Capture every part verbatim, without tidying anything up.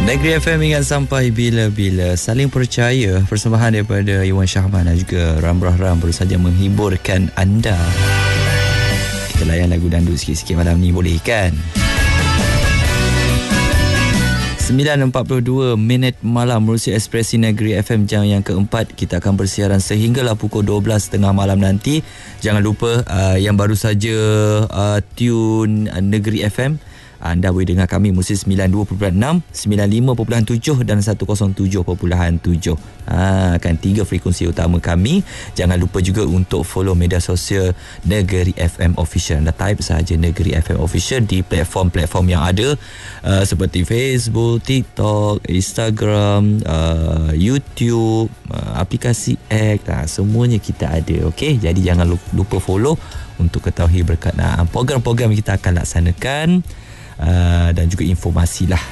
Negeri F M ingat sampai bila-bila. Saling percaya, persembahan daripada Iwan Syahman dan juga Ramrah Ram baru saja menghiburkan anda. Kita layan lagu dandut sikit-sikit malam ni, boleh kan? sembilan empat puluh dua minit malam menerusi Ekspresi Negeri F M jam yang keempat. Kita akan bersiaran sehinggalah pukul dua belas tiga puluh malam nanti. Jangan lupa uh, yang baru saja uh, tune uh, Negeri F M, anda boleh dengar kami musim sembilan puluh dua perpuluhan enam, sembilan puluh lima perpuluhan tujuh dan seratus tujuh perpuluhan tujuh. Ha, kan tiga frekuensi utama kami. Jangan lupa juga untuk follow media sosial Negeri F M Official. Anda type sahaja Negeri F M Official di platform-platform yang ada uh, seperti Facebook, TikTok, Instagram, uh, YouTube, uh, aplikasi X, uh, semuanya kita ada. Okey, jadi jangan lupa follow untuk ketahui berkenaan program-program yang kita akan laksanakan. Uh, dan juga informasi lah.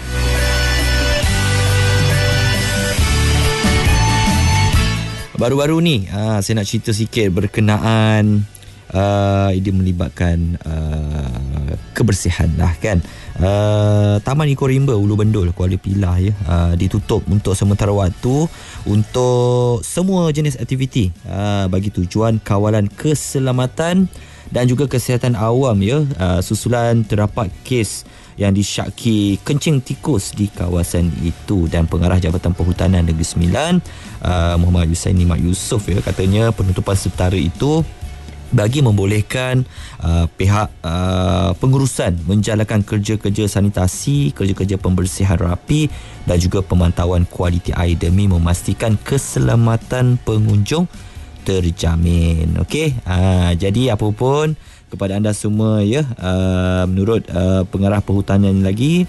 Baru-baru ni uh, saya nak cerita sikit berkenaan uh, dia melibatkan uh, kebersihan lah kan. Uh, Taman Eco Rimba Ulu Bendul Kuala Pilah ya, uh, ditutup untuk sementara waktu untuk semua jenis aktiviti uh, bagi tujuan kawalan keselamatan dan juga kesihatan awam ya, uh, susulan terdapat kes yang disyaki kencing tikus di kawasan itu. Dan Pengarah Jabatan Perhutanan Negeri Sembilan uh, Muhammad Yusaini Mak Yusof ya, katanya penutupan sementara itu bagi membolehkan uh, pihak uh, pengurusan menjalankan kerja-kerja sanitasi, kerja-kerja pembersihan rapi dan juga pemantauan kualiti air demi memastikan keselamatan pengunjung terjamin. Okey, uh, jadi apapun kepada anda semua ya, uh, menurut uh, Pengarah Perhutanan lagi,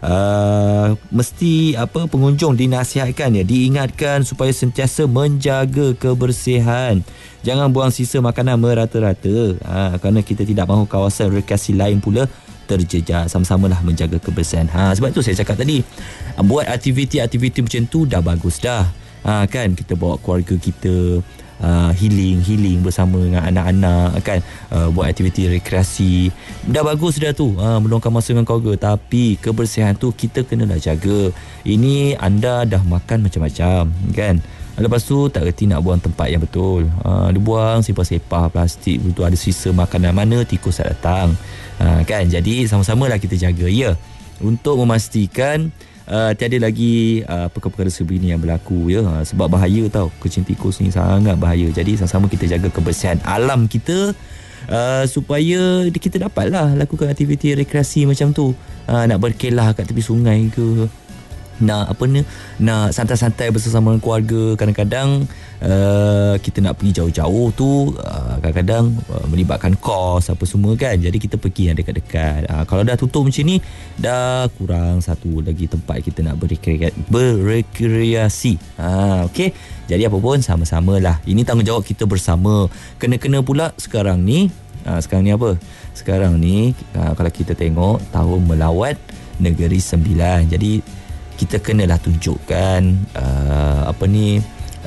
uh, mesti apa pengunjung dinasihatkan ya, diingatkan supaya sentiasa menjaga kebersihan. Jangan buang sisa makanan merata-rata, uh, kerana kita tidak mahu kawasan rekreasi lain pula terjejas. Sama-samalah menjaga kebersihan. Ha, sebab tu saya cakap tadi, buat aktiviti-aktiviti macam tu dah bagus dah. Ha, kan kita bawa keluarga kita Uh, healing healing bersama dengan anak-anak kan, uh, buat aktiviti rekreasi, dah bagus dah tu, uh, meluangkan masa dengan keluarga. Tapi kebersihan tu kita kenalah jaga. Ini anda dah makan macam-macam kan, lepas tu tak reti nak buang tempat yang betul, uh, dia buang sepah-sepah plastik, betul ada sisa makanan, mana tikus tak datang, uh, kan. Jadi sama-samalah kita jaga ya, untuk memastikan Uh, tiada lagi uh, perkara-perkara sebegini yang berlaku ya, uh, sebab bahaya tau, kencing tikus ni sangat bahaya. Jadi sama-sama kita jaga kebersihan alam kita, uh, supaya kita dapatlah lakukan aktiviti rekreasi macam tu, uh, nak berkelah kat tepi sungai ke, nak apa ni, nak santai-santai bersama dengan keluarga. Kadang-kadang uh, kita nak pergi jauh-jauh tu, uh, kadang-kadang uh, melibatkan kos apa semua kan. Jadi kita pergi yang dekat-dekat. Uh, kalau dah tutup macam ni, dah kurang satu lagi tempat kita nak berrekreasi, berrekreasi. Uh, Okey, jadi apa pun sama-samalah. Ini tanggungjawab kita bersama. Kena-kena pula sekarang ni, uh, sekarang ni apa? Sekarang ni uh, kalau kita tengok tahun melawat Negeri Sembilan. Jadi kita kenalah tunjukkan uh, apa ni,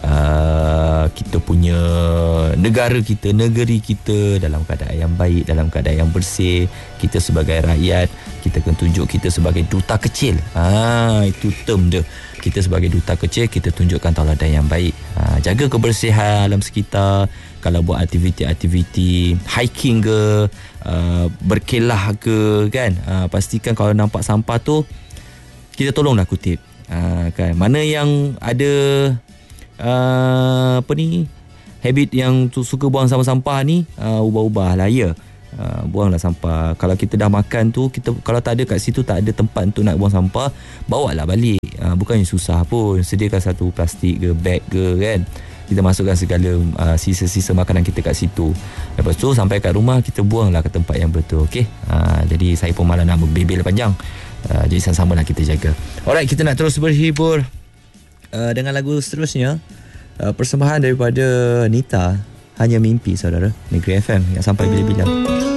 uh, kita punya negara kita, negeri kita dalam keadaan yang baik, dalam keadaan yang bersih. Kita sebagai rakyat, kita kena tunjuk kita sebagai duta kecil. Ah, itu term dia. Kita sebagai duta kecil, kita tunjukkan tauladan yang baik. Ah, jaga kebersihan alam sekitar. Kalau buat aktiviti-aktiviti hiking ke, uh, berkelah ke kan, uh, pastikan kalau nampak sampah tu kita tolonglah kutip, uh, kan. Mana yang ada uh, apa ni, habit yang tu suka buang sampah-sampah ni, uh, ubah-ubahlah ya. Uh, buanglah sampah. Kalau kita dah makan tu, kita kalau tak ada kat situ, tak ada tempat untuk nak buang sampah, bawalah balik. Uh, bukannya susah pun, sediakan satu plastik ke, beg ke kan. Kita masukkan segala uh, sisa-sisa makanan kita kat situ. Lepas tu sampai kat rumah, kita buanglah ke tempat yang betul. Okey. Uh, jadi saya pun malah nak berbebel panjang. Uh, jadi sama-sama lah kita jaga. Alright, kita nak terus berhibur uh, dengan lagu seterusnya, uh, persembahan daripada Nita, Hanya Mimpi, saudara. Negeri F M yang sampai bila-bila.